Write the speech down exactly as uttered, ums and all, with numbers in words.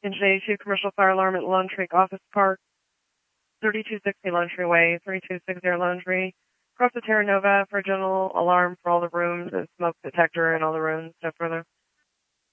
Engine eighty-two, commercial fire alarm at Lone Tree Office Park, thirty-two sixty Lone Tree Way, thirty-two sixty Lone Tree. Cross the Terra Nova for a general alarm for all the rooms and smoke detector in all the rooms. No further.